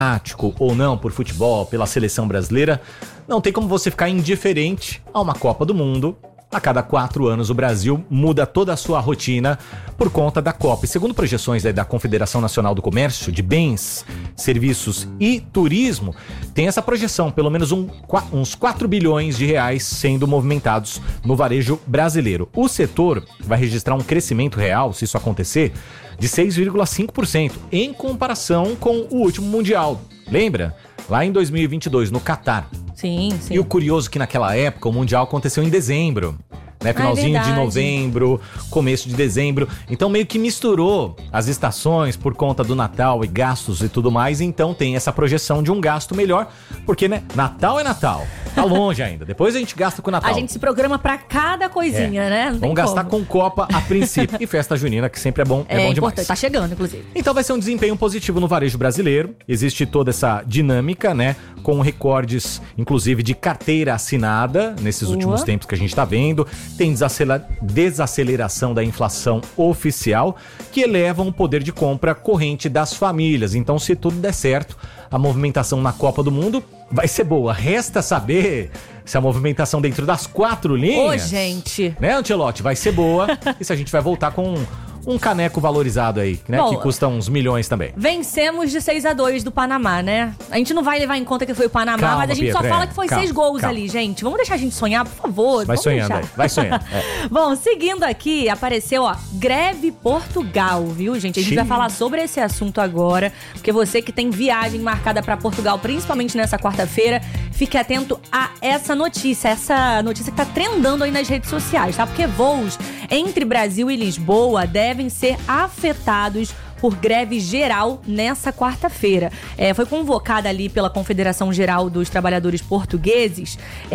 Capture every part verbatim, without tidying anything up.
ou não por futebol, pela seleção brasileira, não tem como você ficar indiferente a uma Copa do Mundo. A cada quatro anos o Brasil muda toda a sua rotina por conta da Copa. E segundo projeções aí da Confederação Nacional do Comércio de Bens, Serviços e Turismo, tem essa projeção, pelo menos um, uns quatro bilhões de reais sendo movimentados no varejo brasileiro. O setor vai registrar um crescimento real, se isso acontecer, de seis vírgula cinco por cento em comparação com o último Mundial. Lembra? Lá em dois mil e vinte e dois, no Catar. Sim, sim. E o curioso é que naquela época o Mundial aconteceu em dezembro. Né, finalzinho ah, é de novembro, começo de dezembro. Então meio que misturou as estações por conta do Natal e gastos e tudo mais. Então tem essa projeção de um gasto melhor. Porque, né, Natal é Natal. Tá longe ainda. Depois a gente gasta com o Natal. A gente se programa pra cada coisinha, é. né? Não Vamos gastar como. com Copa a princípio. E festa junina, que sempre é bom, é, é bom importante. demais. Tá chegando, inclusive. Então vai ser um desempenho positivo no varejo brasileiro. Existe toda essa dinâmica, né? Com recordes, inclusive, de carteira assinada nesses Boa. últimos tempos que a gente tá vendo. Tem desacelera- desaceleração da inflação oficial, que elevam o poder de compra corrente das famílias. Então, se tudo der certo, a movimentação na Copa do Mundo vai ser boa. Resta saber se a movimentação dentro das quatro linhas... Ô, gente! Né, Ancelotti? Vai ser boa. E se a gente vai voltar com... um caneco valorizado aí, né? Bom, que custa uns milhões também. Vencemos de seis a dois do Panamá, né? A gente não vai levar em conta que foi o Panamá, Calma, mas a gente Pietra, só fala é. que foi Calma, seis gols calma. ali, gente. Vamos deixar a gente sonhar, por favor. Vai Vamos sonhando deixar. aí, vai sonhando. É. Bom, seguindo aqui, apareceu, ó, Greve Portugal, viu, gente? A gente Xiii. vai falar sobre esse assunto agora, porque você que tem viagem marcada pra Portugal, principalmente nessa quarta-feira, fique atento a essa notícia, essa notícia que tá trendando aí nas redes sociais, tá? Porque voos entre Brasil e Lisboa devem ser afetados por greve geral nessa quarta-feira. É, foi convocada ali pela Confederação Geral dos Trabalhadores Portugueses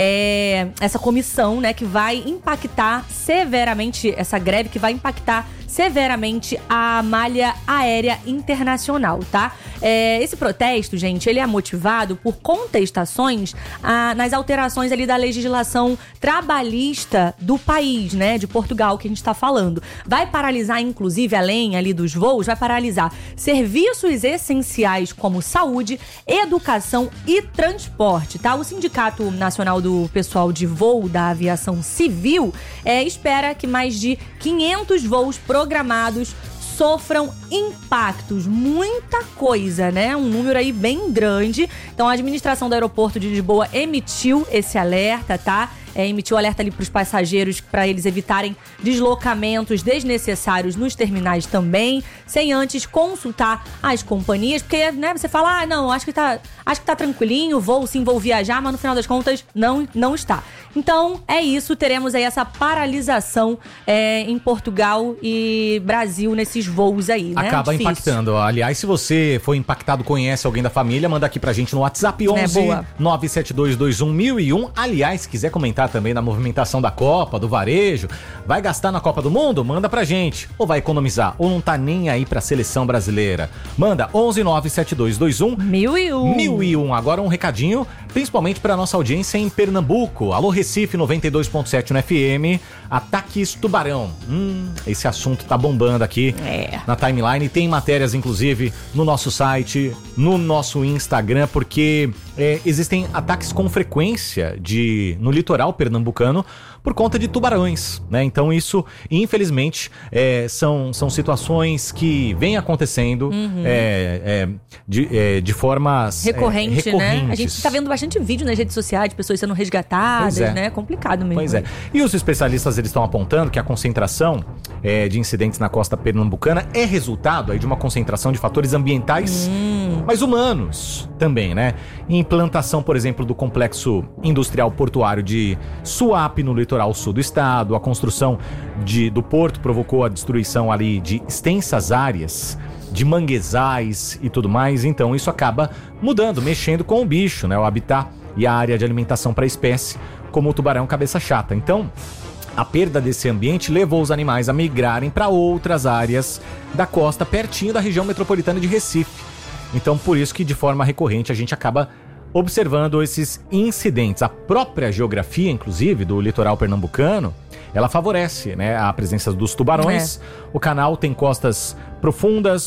é, essa comissão, né, que vai impactar severamente, essa greve que vai impactar severamente a malha aérea internacional, tá? É, esse protesto, gente, ele é motivado por contestações ah, nas alterações ali da legislação trabalhista do país, né, de Portugal, que a gente tá falando. Vai paralisar, inclusive, além ali dos voos, vai paralisar serviços essenciais como saúde, educação e transporte, tá? O Sindicato Nacional do Pessoal de Voo da Aviação Civil é, espera que mais de quinhentos voos programados sofram impactos, muita coisa, né? Um número aí bem grande. Então a administração do aeroporto de Lisboa emitiu esse alerta, tá? É, emitiu alerta ali para os passageiros para eles evitarem deslocamentos desnecessários nos terminais também, sem antes consultar as companhias, porque, né, você fala, ah, não, acho que tá, acho que tá tranquilinho, vou sim, vou viajar, mas no final das contas não, não está. Então é isso, teremos aí essa paralisação é, em Portugal e Brasil nesses voos aí, né? Acaba Difícil. impactando. Aliás, se você foi impactado, conhece alguém da família, manda aqui pra gente no WhatsApp onze nove sete dois dois um mil e um. Aliás, se quiser comentar também na movimentação da Copa, do varejo, vai gastar na Copa do Mundo? Manda pra gente. Ou vai economizar, ou não tá nem aí pra seleção brasileira. Manda onze nove sete dois dois um mil e um. mil e um. Agora um recadinho, principalmente pra nossa audiência em Pernambuco. Alô Recife noventa e dois ponto sete no F M. Ataques Tubarão. Hum, esse assunto tá bombando aqui é. na timeline. Tem matérias, inclusive, no nosso site, no nosso Instagram, porque é, existem ataques com frequência de, no litoral pernambucano por conta de tubarões, né? Então isso, infelizmente, é, são, são situações que vêm acontecendo uhum. é, é, de, é, de formas Recorrente, é, recorrentes, né? A gente tá vendo bastante vídeo nas redes sociais de pessoas sendo resgatadas, é. né? Complicado mesmo. Pois é. E os especialistas, eles estão apontando que a concentração é, de incidentes na costa pernambucana é resultado aí de uma concentração de fatores ambientais, hum. mas humanos também, né? Implantação, por exemplo, do complexo industrial portuário de Suape, no litoral sul do estado. A construção de, do porto provocou a destruição ali de extensas áreas de manguezais e tudo mais. Então isso acaba mudando, mexendo com o bicho, né? O habitat e a área de alimentação para a espécie, como o tubarão cabeça chata. Então, a perda desse ambiente levou os animais a migrarem para outras áreas da costa, pertinho da região metropolitana de Recife. Então, por isso que de forma recorrente a gente acaba observando esses incidentes. A própria geografia, inclusive, do litoral pernambucano, ela favorece, né, a presença dos tubarões. É. O canal tem costas profundas,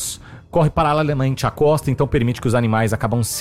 corre paralelamente à costa, então permite que os animais acabam